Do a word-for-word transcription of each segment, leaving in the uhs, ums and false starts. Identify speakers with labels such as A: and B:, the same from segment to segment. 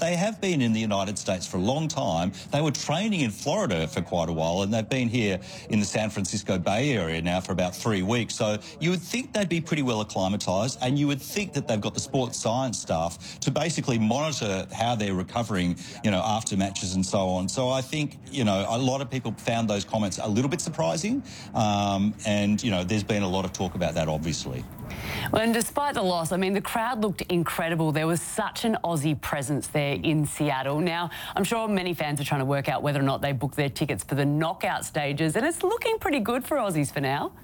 A: they have been in the United States for a long time. They were training in Florida for quite a while, and they've been here in the San Francisco Bay Area now for about three weeks. So you would think they'd be pretty well acclimatised, and you would think that they've got the sports science staff to basically monitor how they're recovering, you know, after matches and so on. So I think, you know, a lot of people found those comments a little bit surprising, um, and, you know, there's been a lot of talk about that, obviously.
B: Well, and despite the loss, I mean, the crowd looked incredible. There was such an Aussie presence there in Seattle. Now, I'm sure many fans are trying to work out whether or not they booked their tickets for the knockout stages, and it's looking pretty good for Aussies for now.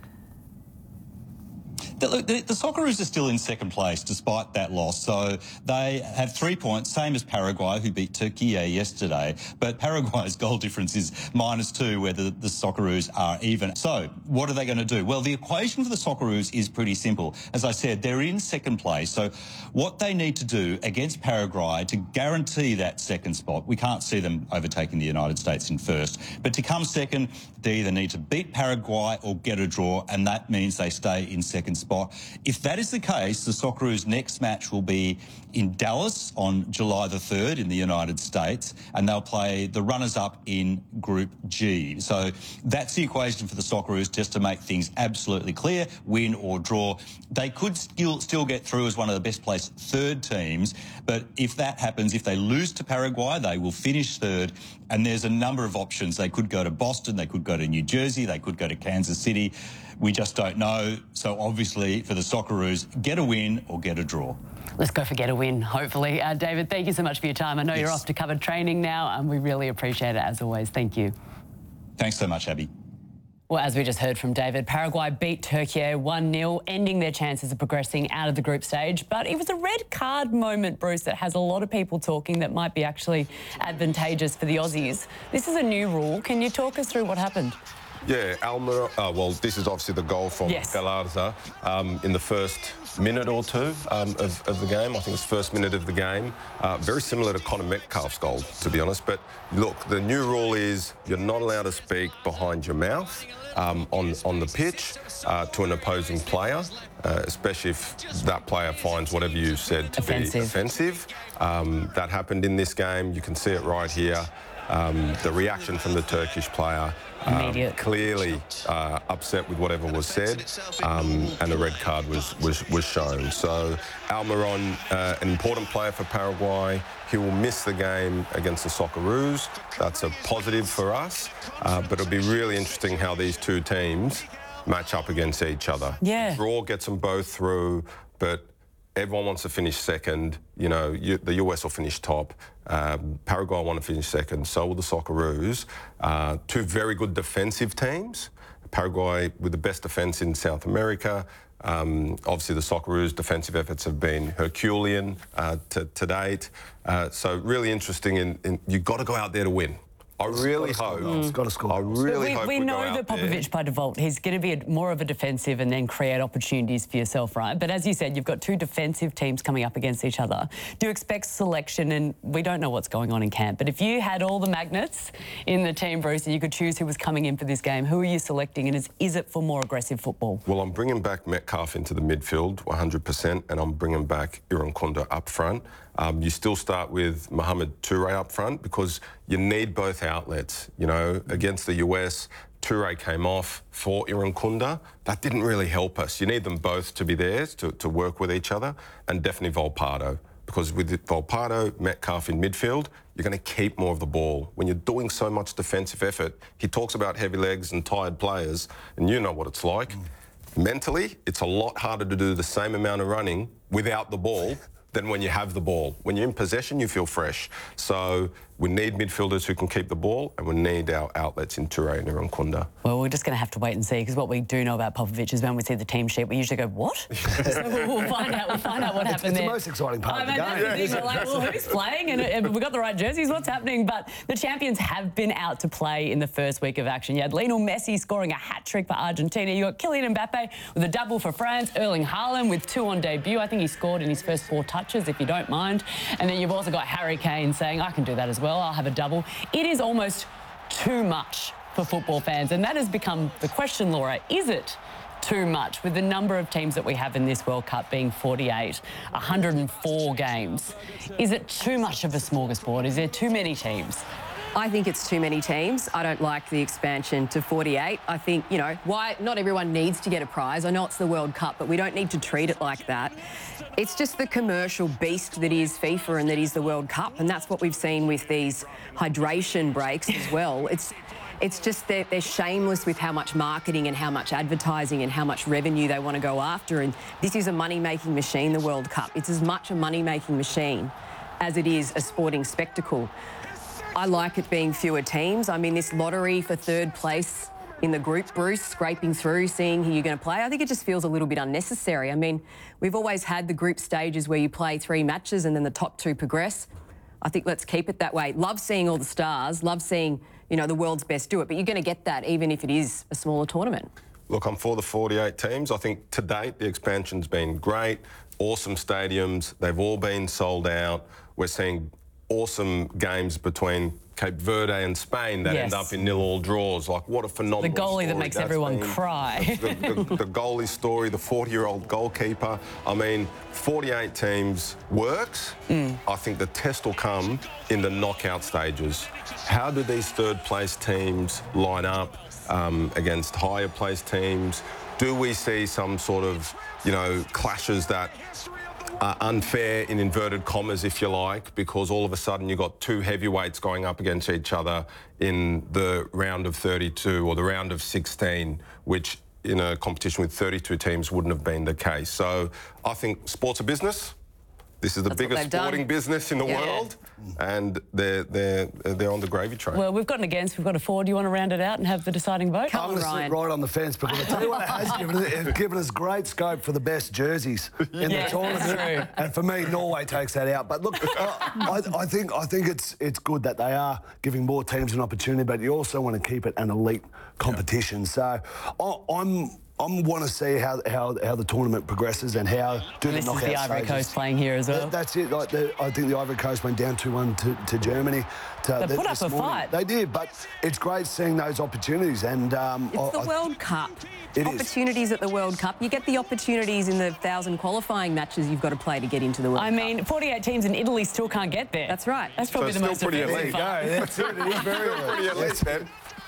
A: Look, the, the Socceroos are still in second place despite that loss. So they have three points, same as Paraguay, who beat Turkey yesterday. But Paraguay's goal difference is minus two, where the, the Socceroos are even. So what are they going to do? Well, the equation for the Socceroos is pretty simple. As I said, they're in second place. So what they need to do against Paraguay to guarantee that second spot, we can't see them overtaking the United States in first, but to come second, they either need to beat Paraguay or get a draw, and that means they stay in second spot. If that is the case, the Socceroos' next match will be in Dallas on July the third in the United States, and they'll play the runners-up in Group G. So that's the equation for the Socceroos, just to make things absolutely clear, win or draw. They could still, still get through as one of the best-placed third teams, but if that happens, if they lose to Paraguay, they will finish third, and there's a number of options. They could go to Boston, they could go to New Jersey, they could go to Kansas City. We just don't know. So obviously for the Socceroos, get a win or get a draw.
B: Let's go for get a win, hopefully. Uh, David, thank you so much for your time. I know yes. you're off to cover training now, and we really appreciate it, as always. Thank you.
A: Thanks so much, Abby.
B: Well, as we just heard from David, Paraguay beat Turkey one nil, ending their chances of progressing out of the group stage. But it was a red card moment, Bruce, that has a lot of people talking that might be actually advantageous for the Aussies. This is a new rule. Can you talk us through what happened?
C: Yeah, Almiron, uh, well, this is obviously the goal from
B: yes.
C: Galarza um, in the first minute or two um, of, of the game. I think it's first minute of the game. Uh, very similar to Connor Metcalf's goal, to be honest. But look, the new rule is you're not allowed to speak behind your mouth um, on, on the pitch uh, to an opposing player, uh, especially if that player finds whatever you said to
B: offensive.
C: be offensive. Um, that happened in this game. You can see it right here. Um, the reaction from the Turkish player, um, clearly uh, upset with whatever was said, um, and a red card was, was, was shown. So Almiron, uh, an important player for Paraguay, he will miss the game against the Socceroos. That's a positive for us, uh, but it'll be really interesting how these two teams match up against each other.
B: Yeah.
C: Draw gets them both through, but everyone wants to finish second. You know, you, the U S will finish top. Um, Paraguay want to finish second. So will the Socceroos. Uh, two very good defensive teams. Paraguay with the best defence in South America. Um, obviously, the Socceroos' defensive efforts have been Herculean uh, to, to date. Uh, so really interesting. In, in you've got to go out there to win. I really hope.
D: It's got to score.
C: I really
B: we,
C: hope
B: we
C: we
B: know
C: go
B: that
C: out
B: Popovic,
C: there.
B: by default, he's going to be a, more of a defensive and then create opportunities for yourself, right? But as you said, you've got two defensive teams coming up against each other. Do you expect selection? And we don't know what's going on in camp, but if you had all the magnets in the team, Bruce, and you could choose who was coming in for this game, who are you selecting, and is, is it for more aggressive football?
C: Well, I'm bringing back Metcalf into the midfield, one hundred percent, and I'm bringing back Irankunda up front. Um, you still start with Mohamed Touré up front because you need both outlets. You know, against the U S, Touré came off for Irankunda. That didn't really help us. You need them both to be there to, to work with each other, and definitely Volpato. Because with Volpato, Metcalf in midfield, you're going to keep more of the ball. When you're doing so much defensive effort, he talks about heavy legs and tired players, and you know what it's like. Mm. Mentally, it's a lot harder to do the same amount of running without the ball than when you have the ball. When you're in possession, you feel fresh. So we need midfielders who can keep the ball, and we need our outlets in Touré and Irankunda.
B: Well, we're just going to have to wait and see, because what we do know about Popovic is when we see the team sheet, we usually go, what? So we'll, we'll find out. We'll find out what
D: it's,
B: happened
D: it's
B: there.
D: the most exciting part
B: I
D: of
B: mean,
D: the
B: that's
D: game.
B: the thing. We're like, well, who's playing? And, and we've got the right jerseys. What's happening? But the champions have been out to play in the first week of action. You had Lionel Messi scoring a hat-trick for Argentina. You got Kylian Mbappe with a double for France. Erling Haaland with two on debut. I think he scored in his first four touches, if you don't mind. And then you've also got Harry Kane saying, I can do that as well. I'll have a double. It is almost too much for football fans, and that has become the question, Laura. Is it too much? With the number of teams that we have in this World Cup being forty-eight, one hundred and four games, is it too much of a smorgasbord? Is there too many teams?
D: I think it's too many teams. I don't like the expansion to forty-eight. I think, you know, why not everyone needs to get a prize. I know it's the World Cup, but we don't need to treat it like that. It's just the commercial beast that is FIFA and that is the World Cup, and that's what we've seen with these hydration breaks as well. It's It's just they're, they're shameless with how much marketing and how much advertising and how much revenue they want to go after. And this is a money-making machine, the World Cup. It's as much a money-making machine as it is a sporting spectacle. I like it being fewer teams. I mean, this lottery for third place in the group, Bruce, scraping through, seeing who you're going to play, I think it just feels a little bit unnecessary. I mean, we've always had the group stages where you play three matches and then the top two progress. I think let's keep it that way. Love seeing all the stars, love seeing, you know, the world's best do it, but you're going to get that even if it is a smaller tournament.
C: Look, I'm for the forty-eight teams. I think to date the expansion's been great. Awesome stadiums. They've all been sold out. We're seeing awesome games between Cape Verde and Spain that
B: Yes.
C: end up in nil-all draws. Like, what a phenomenal
B: The goalie
C: story
B: that makes
C: that's
B: everyone
C: been.
B: cry.
C: The, the, the goalie story, the forty-year-old goalkeeper. I mean, forty-eight teams works. Mm. I think the test will come in the knockout stages. How do these third-place teams line up um, against higher-placed teams? Do we see some sort of, you know, clashes that Uh, unfair in inverted commas, if you like, because all of a sudden you've got two heavyweights going up against each other in the round of thirty-two or the round of sixteen, which in a competition with thirty-two teams wouldn't have been the case. So I think sport's a business. This is the
D: That's what
C: biggest
D: they've done.
C: sporting business in the
D: Yeah.
C: world, and they're, they're, they're on the gravy train.
B: Well, we've got an against, we've got a for. Do you want to round it out and have the deciding vote?
D: Come
E: I'm
D: on,
E: going to sit
D: Ryan.
E: right on the fence because I tell you what, it has given, it's given us great scope for the best jerseys in
B: Yeah,
E: the tournament.
B: that's true.
E: And for me, Norway takes that out. But look, uh, I, I think I think it's it's good that they are giving more teams an opportunity, but you also want to keep it an elite competition. So I, I'm. I want to see how, how how the tournament progresses and how do
B: And
E: the
B: this is
E: knockout
B: the Ivory
E: stages.
B: Coast playing here as well.
E: That- that's it. Like the, I think the Ivory Coast went down two one to, to Germany. To,
B: They
E: th-
B: put up
E: this
B: a
E: morning.
B: fight.
E: They did, but it's great seeing those opportunities. And um,
D: It's
E: I,
D: the
E: I-
D: World Cup.
E: It is.
D: Opportunities at the World Cup. You get the opportunities in the thousand qualifying matches you've got to play to get into the World
B: I
D: Cup.
B: mean, forty-eight teams in Italy still can't get there.
D: That's right.
B: That's probably
C: So
B: the
C: still
B: most
C: pretty
B: offensive
C: elite.
B: part.
E: Go, that's it. It is very
C: Pretty
E: elite.
C: elite, man.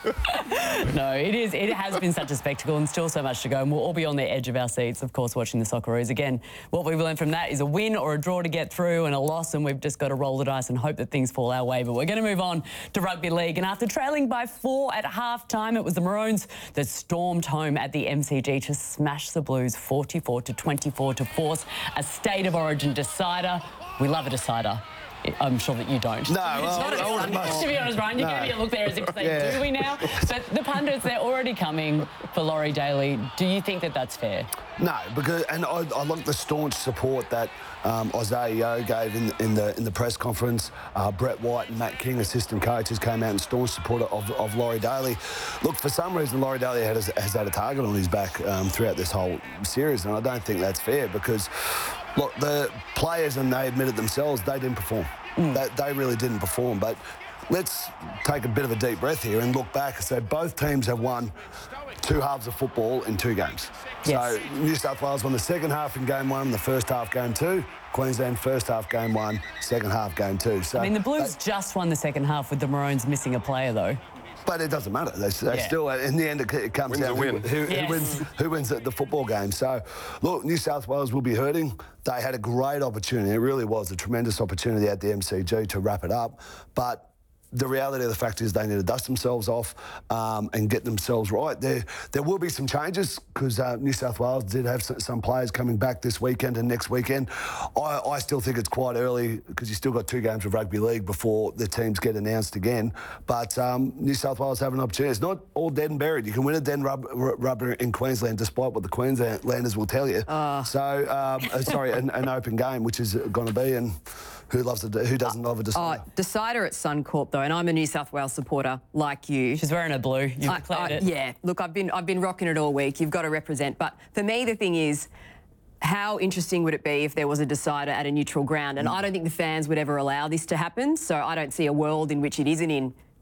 B: No, it is. It has been such a spectacle and still so much to go. And we'll all be on the edge of our seats, of course, watching the Socceroos. Again, what we've learned from that is a win or a draw to get through and a loss, and we've just got to roll the dice and hope that things fall our way. But we're going to move on to rugby league. And after trailing by four at half-time, it was the Maroons that stormed home at the M C G to smash the Blues forty-four to twenty-four to force a State of Origin decider. We love a decider. I'm sure that you don't.
E: No, well,
B: It's not a
E: I wouldn't
B: decider.
E: much.
B: To be honest, Ryan, you
E: No.
B: gave me a look there as if to say,
E: Yeah.
B: do we now? But the pundits, they're already coming for Laurie Daly. Do you think that that's fair?
E: No, because and I, I like the staunch support that um, Isaiah Yeo gave in, in the in the press conference. Uh, Brett White and Matt King, assistant coaches, came out in staunch support of, of Laurie Daly. Look, for some reason, Laurie Daly has, has had a target on his back um, throughout this whole series, and I don't think that's fair because, look, the players, and they admitted themselves, they didn't perform. Mm. They, they really didn't perform, but let's take a bit of a deep breath here and look back and say both teams have won two halves of football in two games.
B: Yes.
E: So New South Wales won the second half in game one, the first half game two. Queensland first half game one, second half game two. So
B: I mean, the Blues
E: they,
B: just won the second half with the Maroons missing a player, though.
E: but it doesn't matter. They, they
B: Yeah.
E: still, in the end, it, it comes
C: Wins
E: down
C: a
E: to
C: win.
E: who, who,
B: Yes.
E: who wins who wins the, the football game. So, look, New South Wales will be hurting. They had a great opportunity. It really was a tremendous opportunity at the M C G to wrap it up, but the reality of the fact is they need to dust themselves off um, and get themselves right. There there will be some changes because uh, New South Wales did have some, some players coming back this weekend and next weekend. I, I still think it's quite early because you still got two games of rugby league before the teams get announced again. But um, New South Wales have an opportunity. It's not all dead and buried. You can win a den rub, r- rubber in Queensland despite what the Queenslanders will tell you.
D: Uh.
E: So, um, uh, sorry, an, an open game, which is going to be, and who loves a, who doesn't love a
D: Oh,
E: decider?
D: decider at Suncorp, though, and I'm a New South Wales supporter like you.
B: She's wearing a blue. You've
D: I-
B: declared
D: I-
B: it.
D: Yeah, look, I've been I've been rocking it all week. You've got to represent. But for me, the thing is, how interesting would it be if there was a decider at a neutral ground? And I don't think the fans would ever allow this to happen. So I don't see a world in which it isn't in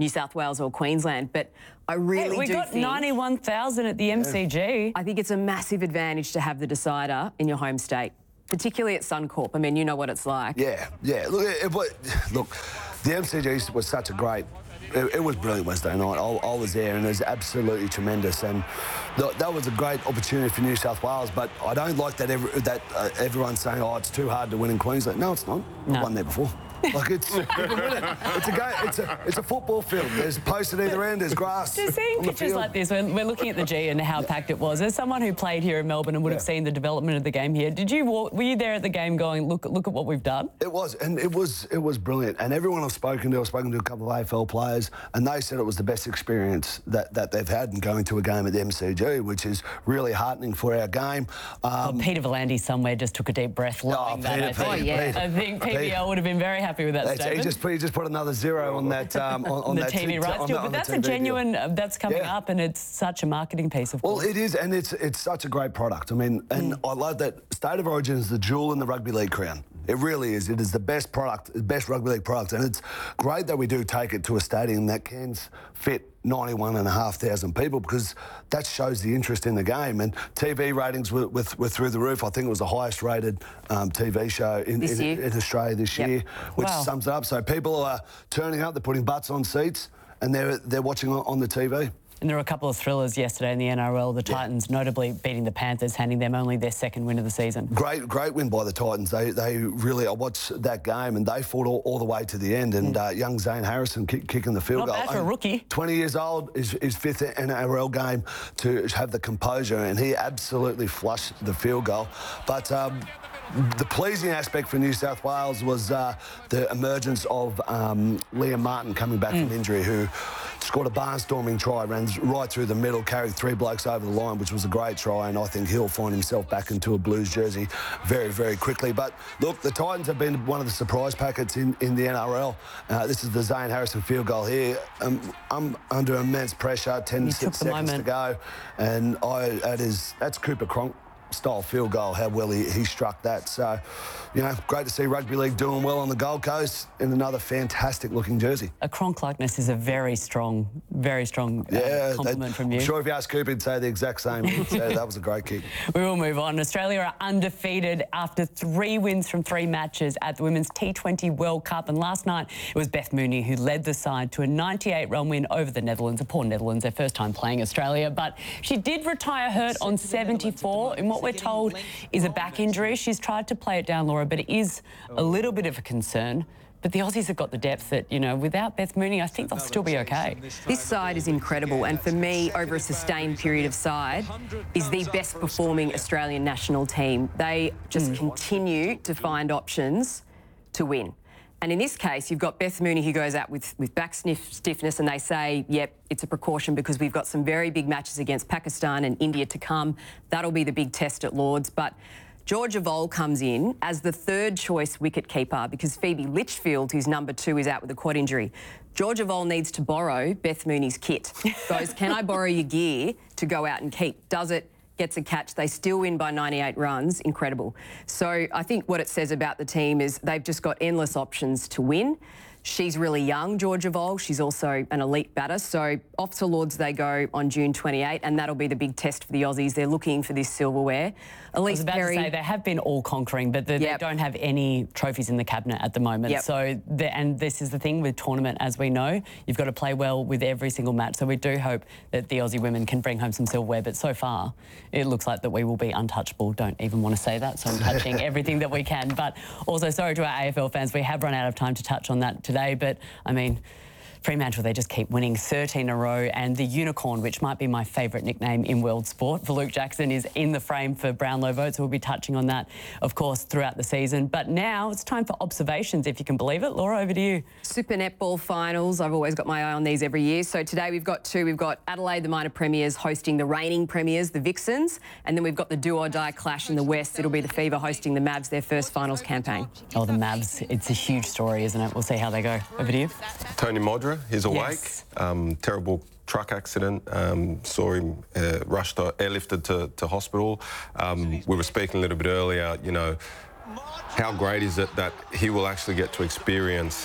D: New South Wales or Queensland. But I really
B: Hey, we
D: do
B: got
D: think...
B: ninety-one thousand at the M C G.
D: I think it's a massive advantage to have the decider in your home state, particularly at Suncorp. I mean, you know what it's like.
E: Yeah, yeah. Look, it, it, look, the M C G was such a great... It, it was brilliant Wednesday night. I, I was there and it was absolutely tremendous. And th that was a great opportunity for New South Wales. But I don't like that, every, that uh, everyone's saying, oh, it's too hard to win in Queensland. No, it's not.
B: No.
E: I've won there before. Like, it's, you can win it. It's a game. It's a, it's a football field. There's posts at either end. There's grass.
B: Just seeing
E: on the
B: pictures
E: field.
B: like this, when we're looking at the G and how packed it was. As someone who played here in Melbourne and would have
E: Yeah.
B: seen the development of the game here, did you walk, were you there at the game going, look, look at what we've done?
E: It was, and it was it was brilliant. And everyone I've spoken to, I've spoken to a couple of A F L players, and they said it was the best experience that, that they've had in going to a game at the M C G, which is really heartening for our game. Um,
B: Oh, Peter Valandi somewhere just took a deep breath, loving that.
E: Peter,
B: I think.
E: Peter,
D: Oh, yeah.
E: Peter.
B: I think P B L
E: Peter.
B: would have been very happy with that
E: That's-
B: statement.
E: He just, he just put another zero on that um, on, on
B: the
E: that
B: T V
E: t-
B: rights
E: on
B: deal,
E: the-
B: but
E: on the
B: that's
E: T
B: a
E: V deal.
B: genuine, uh, that's coming
E: Yeah.
B: up, and it's such a marketing piece, of
E: Well,
B: course.
E: it is, and it's it's such a great product. I mean, and I love that State of Origin is the jewel in the rugby league crown. It really is. It is the best product, the best rugby league product, and it's great that we do take it to a stadium that can fit ninety-one and a half thousand people, because that shows the interest in the game. And T V ratings were, were, were through the roof. I think it was the highest rated um, T V show in,
D: This
E: in,
D: year.
E: in Australia this
D: Yep.
E: year, which
B: Wow.
E: sums it up. So people are turning up, they're putting butts on seats, and they're they're watching on, on the T V.
B: And there were a couple of thrillers yesterday in the N R L. The Titans notably beating the Panthers, handing them only their second win of the season.
E: Great, great win by the Titans. They, they really. I watched that game and they fought all, all the way to the end. And uh, young Zane Harrison kick, kicking the field
B: Not
E: goal.
B: bad for a
E: And
B: rookie.
E: twenty years old, his, his fifth N R L game, to have the composure, and he absolutely flushed the field goal. But um, the pleasing aspect for New South Wales was uh, the emergence of um, Liam Martin coming back
B: Mm.
E: from injury, who scored a barnstorming try, ran right through the middle, carried three blokes over the line, which was a great try, and I think he'll find himself back into a Blues jersey very, very quickly. But look, the Titans have been one of the surprise packets in, in the N R L. Uh, this is the Zane Harrison field goal here. Um, I'm under immense pressure, ten
B: You took
E: six
B: the
E: seconds
B: moment.
E: to go, and I, that is, that's Cooper Cronk style field goal, how well he, he struck that. So, you know, great to see rugby league doing well on the Gold Coast in another fantastic looking jersey.
B: A Cronk likeness is a very strong, very strong uh,
E: Yeah,
B: compliment
E: that-
B: from you.
E: I'm sure if you ask Cooper, he'd say the exact same. He'd say that was a great kick.
B: We will move on. Australia are undefeated after three wins from three matches at the Women's T twenty World Cup. And last night, it was Beth Mooney who led the side to a ninety-eight run win over the Netherlands. A poor Netherlands, their first time playing Australia. But she did retire hurt on seventy-four in what we're told is a back injury. She's tried to play it down, Laura, but it is a little bit of a concern. But the Aussies have got the depth that, you know, without Beth Mooney, I think they'll still be okay.
D: This side is incredible, and for me, over a sustained period of side, is the best performing Australian national team. They just continue to find options to win. And in this case, you've got Beth Mooney who goes out with, with back sniff, stiffness, and they say, yep, it's a precaution because we've got some very big matches against Pakistan and India to come. That'll be the big test at Lords. But Georgia Voll comes in as the third choice wicketkeeper because Phoebe Litchfield, who's number two, is out with a quad injury. Georgia Voll needs to borrow Beth Mooney's kit. Goes, can I borrow your gear to go out and keep? Does it, gets a catch. They still win by ninety-eight runs. Incredible. So I think what it says about the team is they've just got endless options to win. She's really young, Georgia Voll. She's also an elite batter. So off to Lords they go on June twenty-eighth, and that'll be the big test for the Aussies. They're looking for this silverware.
B: I was
D: Elise
B: about
D: Perry,
B: to say they have been all-conquering, but they,
D: Yep.
B: they don't have any trophies in the cabinet at the moment.
D: Yep.
B: So, the, and this is the thing with tournament, as we know, you've got to play well with every single match. So we do hope that the Aussie women can bring home some silverware. But so far, it looks like that we will be untouchable. Don't even want to say that. So I'm touching everything that we can. But also, sorry to our A F L fans, we have run out of time to touch on that today. But I mean, Fremantle, they just keep winning thirteen in a row, and the Unicorn, which might be my favourite nickname in world sport for Luke Jackson, is in the frame for Brownlow votes. So we'll be touching on that, of course, throughout the season. But now it's time for observations, if you can believe it. Laura, over to you.
D: Super Netball finals. I've always got my eye on these every year. So today we've got two. We've got Adelaide, the minor premiers, hosting the reigning premiers, the Vixens. And then we've got the do-or-die clash in the West. It'll be the Fever hosting the Mavs, their first finals campaign.
B: Oh, the Mavs. It's a huge story, isn't it? We'll see how they go. Over to you.
C: Tony Modra, he's awake.
B: Yes.
C: Um, terrible truck accident. Um, saw him uh, rushed, to, airlifted to, to hospital. Um, we were speaking a little bit earlier, you know, how great is it that he will actually get to experience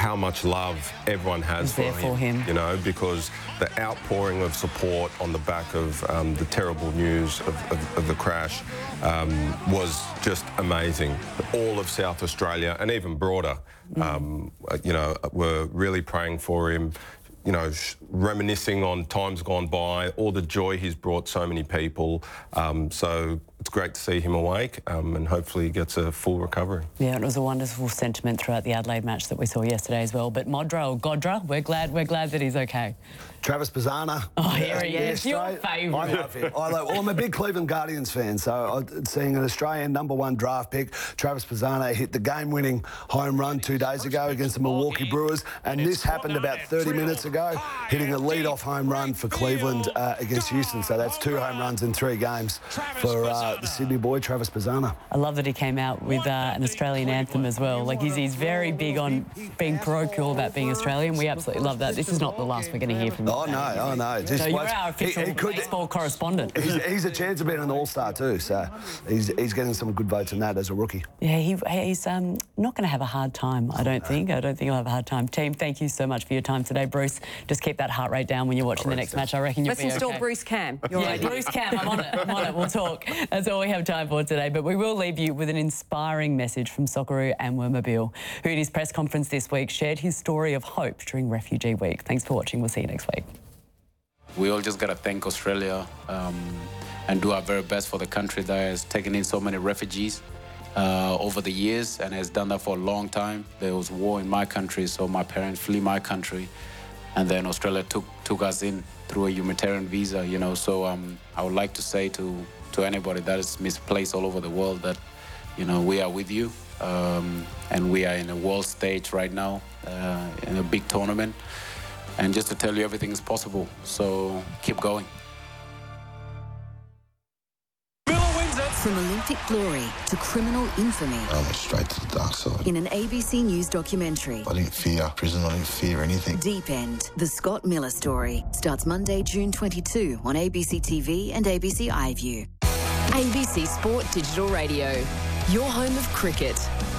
C: how much love everyone has for
B: there
C: him,
B: for him.
C: you know, because the outpouring of support on the back of um, the terrible news of, of, of the crash um, was just amazing. All of South Australia and even broader, um, you know, were really praying for him, you know, reminiscing on times gone by, all the joy he's brought so many people. Um, so it's great to see him awake um, and hopefully he gets a full recovery.
B: Yeah, it was a wonderful sentiment throughout the Adelaide match that we saw yesterday as well. But Modra or Godra, we're glad we're glad that he's okay.
E: Travis Pizzana.
B: Oh, here he is, your
E: straight.
B: favourite.
E: I love him. I love, well, I'm a big Cleveland Guardians fan, so seeing an Australian number one draft pick, Travis Pizzana, hit the game-winning home run two days ago against the Milwaukee Brewers, and this happened about thirty minutes ago, hitting a lead-off home run for Cleveland uh, against Houston. So that's two home runs in three games for uh, the Sydney boy, Travis Pizzana.
B: I love that he came out with uh, an Australian anthem as well. Like, he's, he's very big on being parochial about being Australian. We absolutely love that. This is not the last we're going to hear from him.
E: Oh, no, oh, no. Just
B: so you're
E: once,
B: our official
E: he, he could,
B: baseball correspondent.
E: He's, he's a chance of being an all-star too, so he's, he's getting some good votes in that as a rookie.
B: Yeah, he, he's um, not going to have a hard time, I don't think. I don't think he'll have a hard time. Team, thank you so much for your time today, Bruce. Just keep that heart rate down when you're watching the next match. I reckon you'll
D: Let's
B: be
D: install
B: okay.
D: Bruce Cam. You're
B: yeah,
D: right.
B: Bruce Cam, I'm on it. I'm on it. We'll talk. That's all we have time for today. But we will leave you with an inspiring message from Socceroo and Wormobile, who in his press conference this week shared his story of hope during Refugee Week. Thanks for watching. We'll see you next week.
F: We all just got to thank Australia um, and do our very best for the country that has taken in so many refugees uh, over the years and has done that for a long time. There was war in my country, so my parents flee my country. And then Australia took took us in through a humanitarian visa, you know. So um, I would like to say to, to anybody that is misplaced all over the world that, you know, we are with you. Um, and we are in a world stage right now, uh, in a big tournament. And just to tell you, everything is possible. So keep going.
G: From Olympic glory to criminal infamy.
H: I went straight to the dark side.
G: In an A B C News documentary.
H: I didn't fear prison, I didn't fear anything.
G: Deep End, the Scott Miller story. Starts Monday, June twenty-second on A B C T V and A B C iView.
I: A B C Sport Digital Radio, your home of cricket.